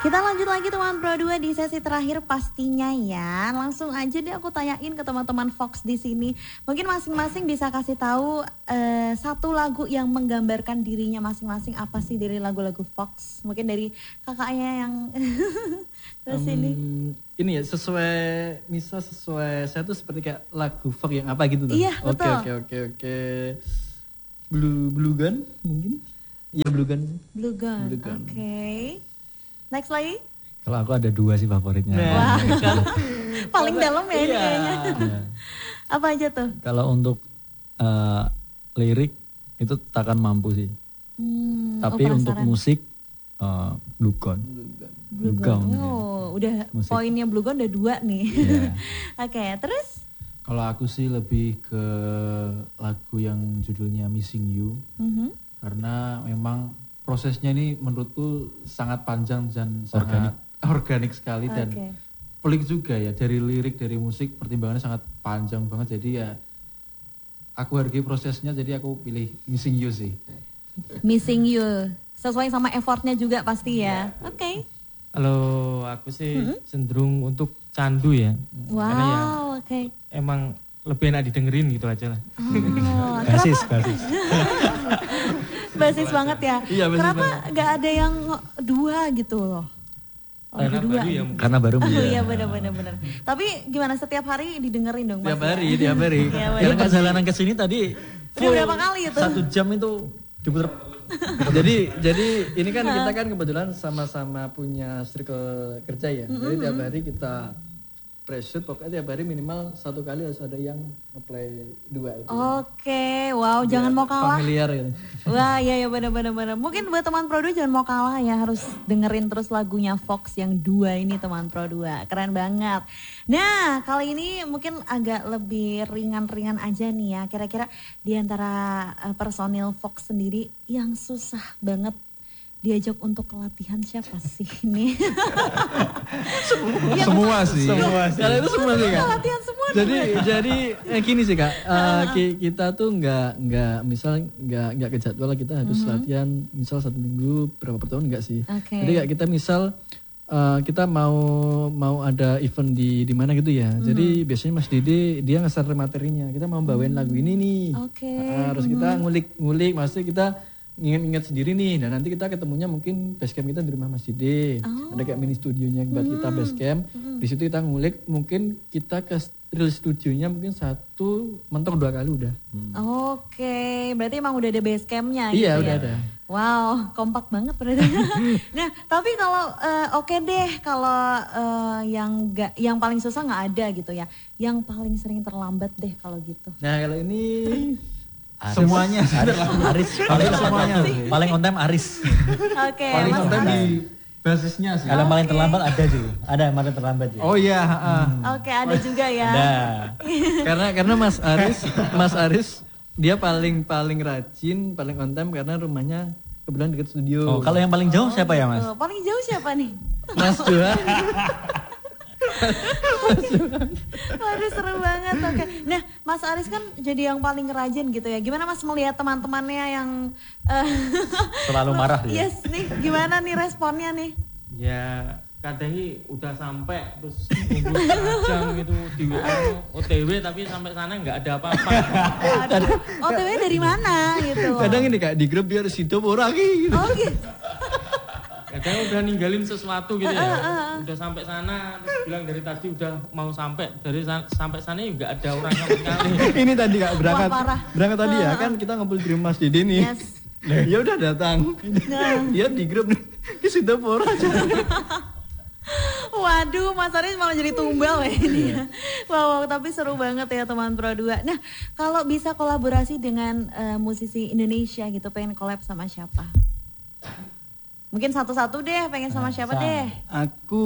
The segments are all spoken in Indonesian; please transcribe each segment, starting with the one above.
Kita lanjut lagi teman Pro 2 di sesi terakhir pastinya ya. Langsung aja deh aku tanyain ke teman-teman Fox di sini. Mungkin masing-masing bisa kasih tahu satu lagu yang menggambarkan dirinya masing-masing, apa sih dari lagu-lagu Fox? Mungkin dari kakaknya yang terus ini. Ini ya sesuai saya tuh seperti kayak lagu Fox yang apa gitu loh. Iya, betul. Oke. Blue Gun mungkin? Iya Blue Gun. Oke. Next lagi? Kalau aku ada 2 sih favoritnya. Wah, paling dalam ya ini Iya. kayaknya. Apa aja tuh? Kalau untuk lirik itu takkan mampu sih. Tapi untuk musik Blue Gun. Oh, udah musik. poinnya Blue Gun udah 2 nih. Yeah. Oke, terus? Kalau aku sih lebih ke lagu yang judulnya Missing You. Karena memang prosesnya ini menurutku sangat panjang dan sangat organik sekali dan pelik juga ya, dari lirik, dari musik pertimbangannya sangat panjang banget, jadi ya aku hargai prosesnya, jadi aku pilih Missing You sih. Missing You, sesuai sama effortnya juga pasti ya. Oke. Kalau aku sih cenderung untuk candu ya. Karena ya emang lebih enak didengerin gitu aja lah. Basis. Basis banget ya. Iya, basis kenapa banget. nggak ada yang 2 gitu loh? Karena dua. baru ya. Karena baru Iya benar. Tapi gimana setiap hari didengerin dong Mas? Tiap hari. Iya, Karena perjalanan ke sini tadi Udah berapa kali itu? 1 jam itu diputer. jadi ini kan kita kan kebetulan sama-sama punya circle kerja ya. Jadi tiap hari kita pressure, pokoknya tiap hari minimal 1 kali harus ada yang nge-play 2 itu. Oke, wow, jangan mau kalah. Familiar ya. Wah, iya benar. Mungkin buat teman Pro 2 jangan mau kalah ya, harus dengerin terus lagunya Fox yang 2 ini teman Pro 2. Keren banget. Nah, kali ini mungkin agak lebih ringan-ringan aja nih ya. Kira-kira di antara personil Fox sendiri yang susah banget diajak untuk latihan siapa sih ini? Semua sih. Kalau itu semua sih Kak. Latihan semua. Jadi gini sih Kak, kita tuh nggak ke jadwal, kita harus latihan misal 1 minggu berapa per tahun enggak sih. Jadi Kak, kita misal kita mau ada event di mana gitu ya. Jadi biasanya Mas Dede dia nge-share materinya. Kita mau bawain lagu ini nih. Harus kita ngulik, maksudnya kita ingat sendiri nih. Dan nanti kita ketemunya mungkin basecamp kita di rumah Mas Dede. Ada kayak mini studionya buat kita basecamp. Di situ kita ngulik, mungkin kita ke real studionya mungkin 1 mentok 2 kali udah. Oke, berarti emang udah ada basecampnya gitu Iya, ya? udah ada. Wow, kompak banget berarti. Nah, tapi kalau oke deh, kalau yang paling susah nggak ada gitu ya. Yang paling sering terlambat deh kalau gitu. Nah kalau ini Semuanya. Aris. Paling on time Aris. Oke, Paling Mas konten Aris. di basisnya sih. Kalau paling terlambat ada juga. Ada yang paling terlambat juga. Oh iya, Oke, ada juga ya. karena Mas Aris dia paling rajin, paling on time karena rumahnya kebetulan dekat studio. Oh, kalau yang paling jauh siapa ya, Mas? Paling jauh siapa nih? Mas Johan. Waduh, seru banget. Oke. Nah, Mas Aris kan jadi yang paling rajin gitu ya. Gimana Mas melihat teman-temannya yang Selalu marah dia. Yes nih, gimana nih responnya nih? Ya kadang udah sampai terus tunggu setengah jam gitu di WA OTW tapi sampai sana nggak ada apa-apa. Aduh, OTW dari mana gitu? Kadang ini Kak, di grup dia harus hidup orang gitu. Oh gitu. Kadang udah ninggalin sesuatu gitu ya. Udah sampai sana terus bilang dari tadi udah mau sampai, sampai sana ya nggak ada orang sama sekali. Ini tadi Kak berangkat. Wah, parah. Berangkat tadi ya kan kita ngumpul di rumah Mas Dede nih. Yes. Ya udah datang. Dia di grup nih. Dia sudah pora aja. Waduh, Mas Aris malah jadi tumbal ya ini ya. Wow, tapi seru banget ya teman Pro 2. Nah, kalau bisa kolaborasi dengan musisi Indonesia gitu, pengen collab sama siapa? Mungkin satu-satu deh, pengen sama siapa deh? Aku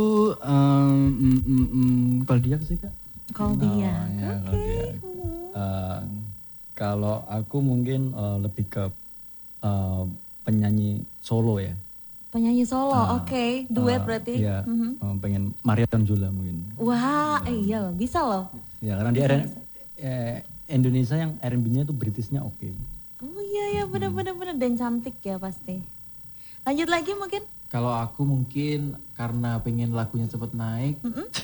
Baldia sih Kak. Koldia. Oke. Kalau aku mungkin lebih ke penyanyi solo ya. Penyanyi solo, oke. Duet berarti? Iya, pengen Maria Tanjula mungkin. Wah, iya loh, bisa loh. Ya karena di Indonesia yang R&B-nya itu Britishnya oke. Oh iya, benar-benar dan cantik ya pasti. Lanjut lagi mungkin Kalau aku mungkin karena pengen lagunya cepet naik.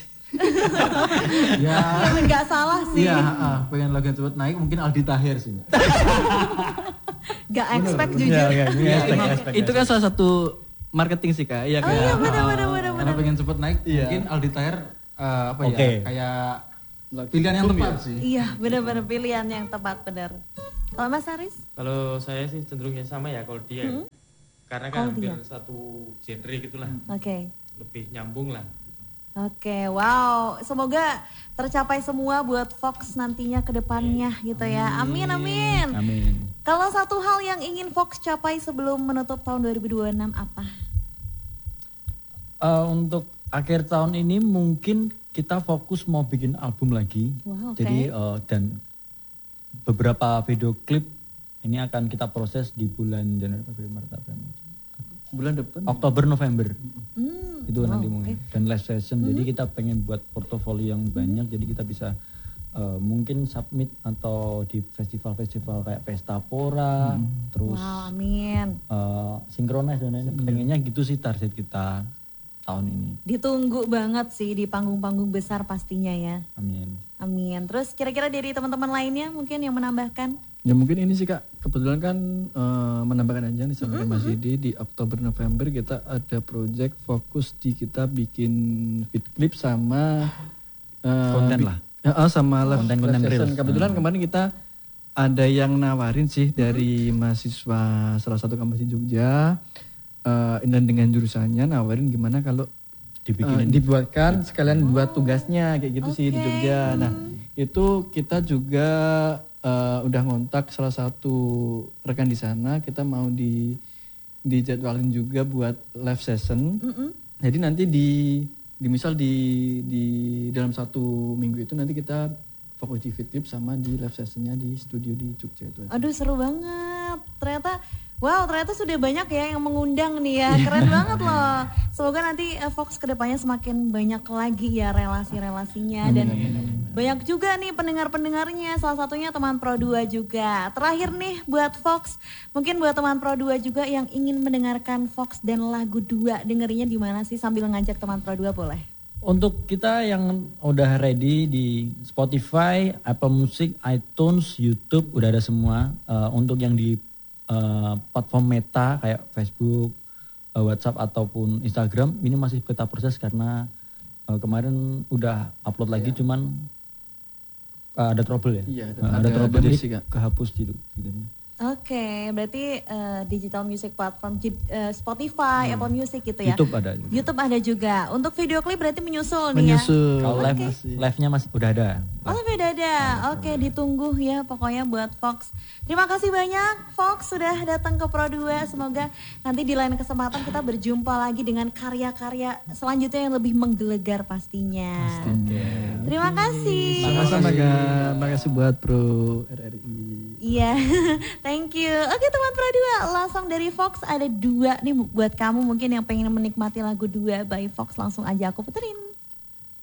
Ya. Nggak salah sih. Iya, pengen lagunya cepet naik mungkin Aldi Taher sih. Gak expect jujur. Itu kan salah satu marketing sih Kak. Iya, iya benar. Karena pengen cepet naik, mungkin Aldi Taher kayak pilihan yang tepat sih. Iya, benar-benar pilihan yang tepat, benar. Kalau Mas Haris? Kalau saya sih cenderungnya sama ya kalau dia. Karena kan hampir satu genre gitulah. Oke. Lebih nyambung lah. Oke, wow. Semoga tercapai semua buat Fox nantinya ke depannya gitu ya. Amin. Kalau satu hal yang ingin Fox capai sebelum menutup tahun 2026 apa? Untuk akhir tahun ini mungkin kita fokus mau bikin album lagi. Wow, Jadi dan beberapa video klip ini akan kita proses di bulan Januari, Februari, Maret, April. Bulan depan. Oktober, November. Itu nanti mungkin. Dan live session. Jadi kita pengen buat portofolio yang banyak. Jadi kita bisa mungkin submit atau di festival-festival kayak Pesta Pora. Terus amin. Synchronize dan lain-lain. Pengennya gitu sih target kita tahun ini. Ditunggu banget sih di panggung-panggung besar pastinya ya. Amin. Terus kira-kira dari teman-teman lainnya mungkin yang menambahkan? Ya mungkin ini sih Kak, kebetulan kan menambahkan aja nih sama Mas Yudi, di Oktober November kita ada project fokus di kita bikin video klip sama konten lah. Sama konten reels. Kebetulan kemarin kita ada yang nawarin sih dari mahasiswa salah satu kampus di Jogja, dan dengan jurusannya nawarin gimana kalau dibuatkan sekalian buat tugasnya kayak gitu sih di Jogja. Nah itu kita juga udah ngontak salah satu rekan di sana, kita mau dijadwalin juga buat live session. Jadi nanti misal di dalam 1 minggu itu nanti kita fokus di video clip sama di live sessionnya di studio di Jogja itu aja. Aduh seru banget. Ternyata sudah banyak ya yang mengundang nih ya. Keren banget loh. Semoga nanti Fox kedepannya semakin banyak lagi ya relasi-relasinya. Dan banyak juga nih pendengar-pendengarnya. Salah satunya teman Pro 2 juga. Terakhir nih buat Fox. Mungkin buat teman Pro 2 juga yang ingin mendengarkan Fox dan lagu 2. Dengerinnya di mana sih sambil ngajak teman Pro 2 boleh? Untuk kita yang udah ready di Spotify, Apple Music, iTunes, YouTube udah ada semua. Untuk yang di platform Meta kayak Facebook, WhatsApp ataupun Instagram ini masih kita proses karena kemarin udah upload lagi cuman ada trouble ya. Iya, ada trouble jadi kehapus gitu. Oke, berarti digital music platform Spotify, Apple Music gitu ya. YouTube ada. YouTube ada juga. Untuk video klip berarti menyusul nih ya. Kalau live-nya masih udah ada. Oh, live udah ada. Oke, ditunggu ya pokoknya buat Fox. Terima kasih banyak Fox sudah datang ke Pro 2. Semoga nanti di lain kesempatan kita berjumpa lagi dengan karya-karya selanjutnya yang lebih menggelegar pastinya. Terima kasih. Sama-sama Kak. Makasih buat Pro RRI. Iya, thank you. Oke teman Pro 2, langsung dari Fox ada 2 nih buat kamu mungkin yang pengen menikmati lagu 2 by Fox, langsung aja aku puterin.